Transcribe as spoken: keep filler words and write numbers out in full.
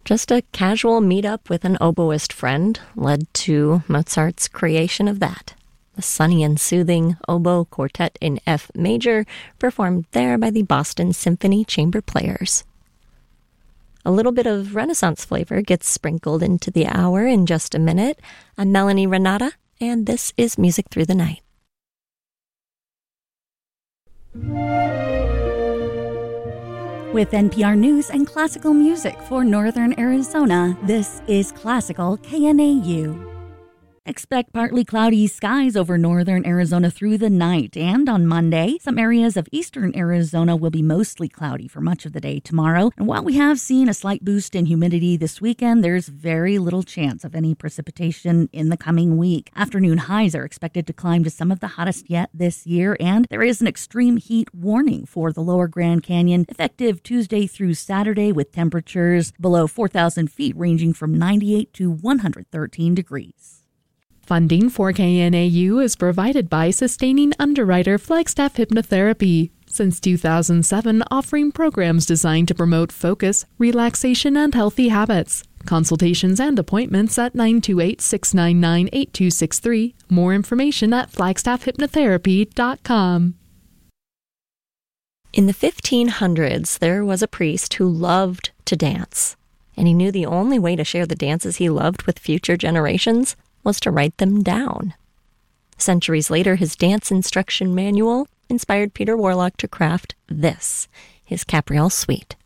Just a casual meetup with an oboist friend led to Mozart's creation of that. The sunny and soothing oboe quartet in F major, performed there by the Boston Symphony Chamber Players. A little bit of Renaissance flavor gets sprinkled into the hour in just a minute. I'm Melanie Renata, and this is Music Through the Night. With N P R News and classical music for Northern Arizona, this is Classical K N A U. Expect partly cloudy skies over northern Arizona through the night, and on Monday, some areas of eastern Arizona will be mostly cloudy for much of the day tomorrow. And while we have seen a slight boost in humidity this weekend, there's very little chance of any precipitation in the coming week. Afternoon highs are expected to climb to some of the hottest yet this year, and there is an extreme heat warning for the lower Grand Canyon, effective Tuesday through Saturday, with temperatures below four thousand feet ranging from ninety-eight to one hundred thirteen degrees. Funding for K N A U is provided by Sustaining Underwriter Flagstaff Hypnotherapy. Since two thousand seven, offering programs designed to promote focus, relaxation, and healthy habits. Consultations and appointments at nine two eight, six nine nine, eight two six three. More information at flagstaff hypnotherapy dot com. In the fifteen hundreds, there was a priest who loved to dance, and he knew the only way to share the dances he loved with future generations was to write them down. Centuries later, his dance instruction manual inspired Peter Warlock to craft this, his Capriole Suite.